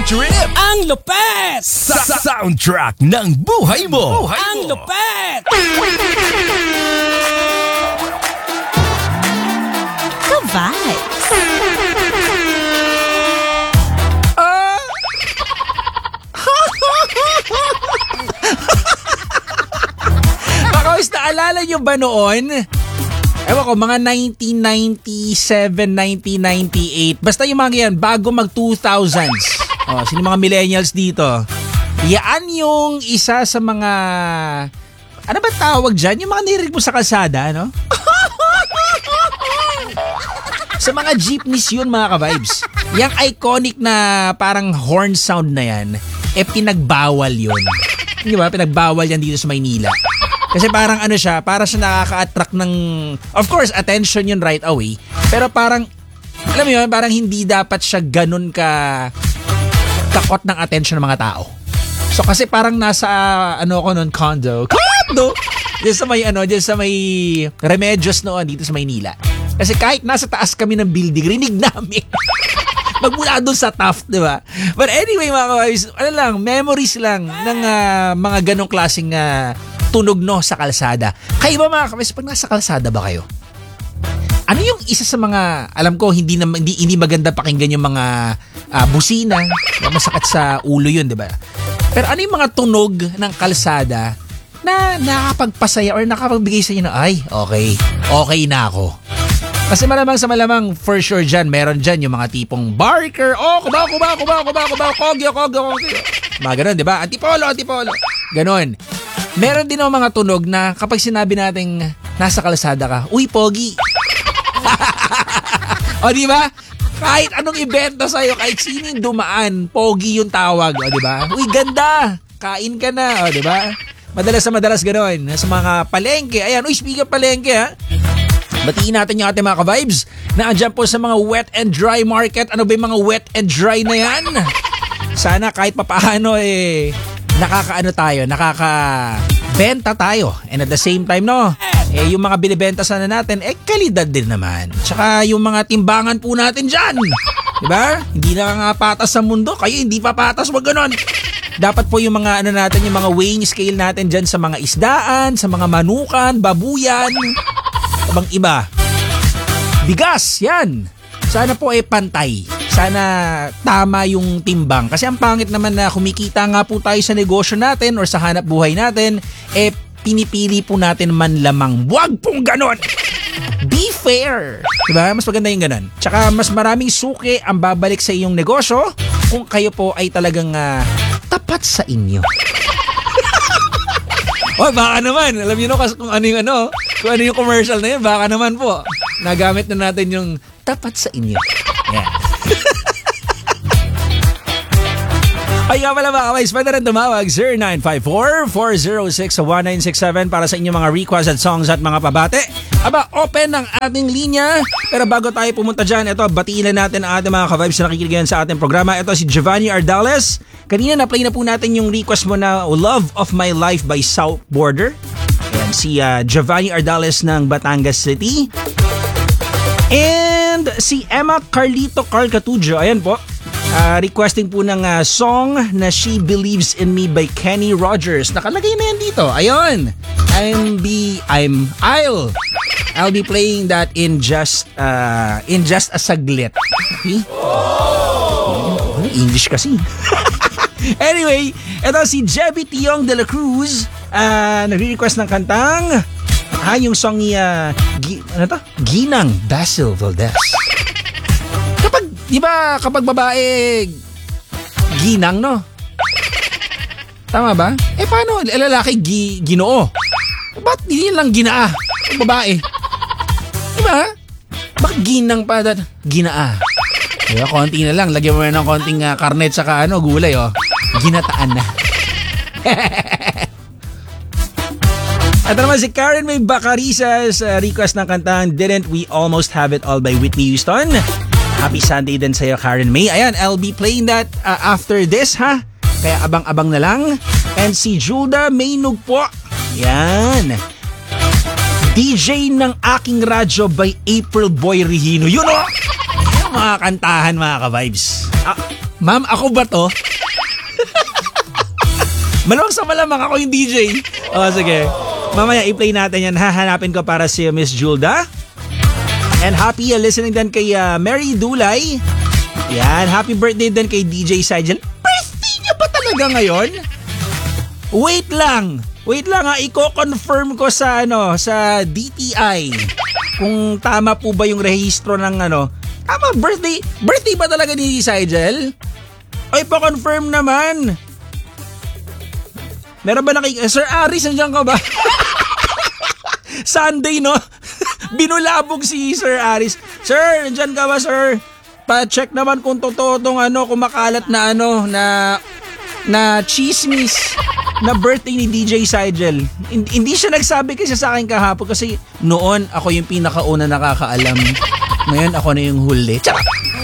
trip! Ang lupet! Sa soundtrack ng buhay mo! Ang lupet! Ka-vibes! Bakawis, naalala nyo ba noon? Ewan ko, mga 1997, 1998. Basta yung mga yan, bago mag-2000s. Sino mga millennials dito? Yan yung isa sa mga... Ano ba tawag dyan? Yung mga narinig mo sa kalsada, no? Sa mga jeepneys yun, mga ka-vibes. Yung iconic na parang horn sound na yan, pinagbawal yun. Di ba? Pinagbawal yan dito sa Maynila. Kasi parang ano siya, para siya nakaka-attract ng, of course, attention yun right away. Pero parang, alam mo yun, parang hindi dapat siya ganun kakot ng attention ng mga tao. So kasi parang nasa, ko nun, condo. Diyan sa may Remedios noon dito sa Maynila. Kasi kahit nasa taas kami ng building, rinig namin. Magmula doon sa Taft, di ba? But anyway, mga ka-vibes, memories lang ng mga ganong klaseng tunog no sa kalsada. Kayo ba mga ka-vibes, pag nasa kalsada ba kayo? Ano yung isa sa mga, alam ko, hindi maganda pakinggan yung mga busina, masakit sa ulo yun, di ba? Pero ano yung mga tunog ng kalsada na nakapagpasaya or nakapagbigay sa inyo na, ay, okay na ako. Kasi malamang for sure dyan, meron dyan yung mga tipong barker, kubaw, kogyo. Mga ganon, di ba? Antipolo. Ganon. Meron din mga tunog na kapag sinabi nating nasa kalsada ka, uy, pogi. O, di ba? Kahit anong ibenta sa'yo, kahit sino yung dumaan, pogi yung tawag. O, di ba? Uy, ganda. Kain ka na. O, di ba? Madalas ganon. Sa mga palengke. Ayan, uy, speak of palengke, ha? Batiin natin yung ating mga ka-vibes na andyan po sa mga wet and dry market. Ano ba yung mga wet and dry na yan? Sana kahit papaano nakakabenta tayo. And at the same time, no, yung mga binibenta sana natin, kalidad din naman. Tsaka yung mga timbangan po natin dyan. Diba? Hindi na nga patas sa mundo. Kayo hindi pa patas, wag ganon. Dapat po yung mga natin, yung mga weighing scale natin dyan sa mga isdaan, sa mga manukan, babuyan, abang iba. Bigas, yan. Sana po pantay. Sana tama yung timbang. Kasi ang pangit naman na kumikita nga po tayo sa negosyo natin or sa hanap buhay natin, pinipili po natin man lamang. Wag pong ganon! Be fair! Diba? Mas maganda yung ganon. Tsaka mas maraming suki ang babalik sa iyong negosyo kung kayo po ay talagang tapat sa inyo. Baka naman. Alam niyo kung ano yung commercial na yun, baka naman po. Nagamit na natin yung tapat sa inyo. Yeah. Ay nga pala mga ka-vibes, pwede rin tumawag 0954-406-1967 para sa inyong mga requests at songs at mga pabate. Open ang ating linya. Pero bago tayo pumunta dyan, batiin na natin ang ating mga ka-vibes na nakikinig sa ating programa. Ito si Giovanni Ardales. Kanina na-play na po natin yung request mo na Love of My Life by South Border. Ayan, si Giovanni Ardales ng Batangas City. And si Emma Carlito Carcatujo, ayan po. Requesting po ng song na She Believes in Me by Kenny Rogers. Nakalagay na yan dito. Ayun. I'll be playing that in just a saglit. Okay? English kasi. Anyway, ito si Jebby Tiong de la Cruz. Nagre-request ng kantang yung song ni Ginang Basil Valdez. Kapag babae, ginang, no? Tama ba? Paano? Lalaki, ginoo. Ba't hindi lang ginaa? Babae. Diba? Bakit ginang pa? Ginaa. Diba? Konti na lang. Lagyan mo na ng konting karnet saka gulay, Ginataan na. At naman si Karen May Bacarisas, request ng kantang Didn't We Almost Have It All by Whitney Houston. Happy Sunday din sa'yo, Karen May. Ayan, I'll be playing that after this, ha? Kaya abang-abang na lang. And si Judah Maynog po. Yan. DJ ng Aking Radyo by April Boy Regino. Yun, mga kantahan, mga ka-vibes. Ma'am, ako ba to? Malamang sa malamang ako yung DJ. O, sige. Mamaya i-play natin yan. Hahanapin ko para si Miss Julda. And happy listening din kay Mary Dulay. Yan, happy birthday din kay DJ Sigel. Birthday niya ba talaga ngayon? Wait lang i-confirm ko sa sa DTI kung tama po ba yung rehistro ng tama, birthday ba talaga ni Sigel? Ay, pa-confirm naman. Meron ba Sir Aris, nandiyan ka ba? Sunday, no? Binulabog si Sir Aris. Sir, nandiyan ka ba, sir? Pa-check naman kung totoo tong kumakalat na na chismis na birthday ni DJ Sigel. Hindi siya nagsabi kasi sa akin kahapon kasi noon ako yung pinakauna nakakaalam. Ngayon ako na yung huli. Tsaka!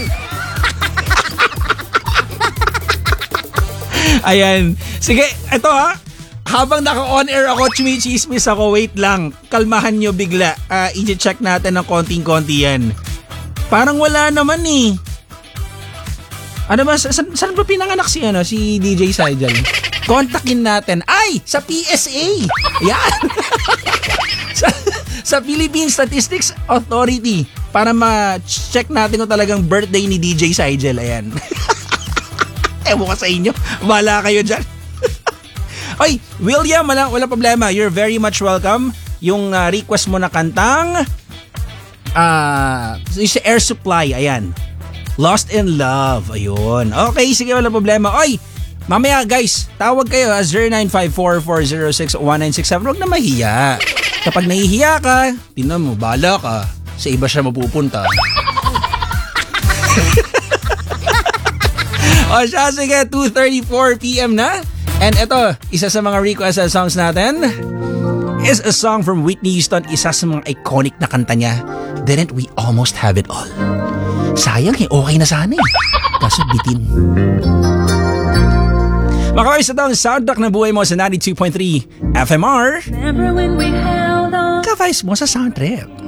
Ayan. Sige, eto habang naka-on air ako, chumichismis ako, wait lang. Kalmahan nyo bigla. I-check natin ng konting-konti yan. Parang wala naman eh. Ano ba, saan ba pinanganak si DJ Sigel? Kontakin natin. Ay! Sa PSA! Yan! sa Philippine Statistics Authority para ma-check natin kung talagang birthday ni DJ Sigel. Ayan. Ewan ko sa inyo. Wala kayo dyan. Oy, William, wala problema. You're very much welcome. Yung request mo na kantang sa Air Supply, ayan. Lost in Love, ayun. Okay, sige, wala problema. Oy, mamaya guys, tawag kayo 0954-406-1967. Huwag na mahiya. Kapag nahihiya ka, tingnan mo, bala ka. Sa iba siya mapupunta. O siya, sige, 2:34 p.m. na. And ito, isa sa mga requested songs natin is a song from Whitney Houston, isa sa mga iconic na kanta niya, Didn't We Almost Have It All? Sayang okay na sana eh. Kaso bitin. Mga kawaris, ito ang soundtrack ng buhay mo sa 92.3 FMR. Ka-vice mo sa soundtrap.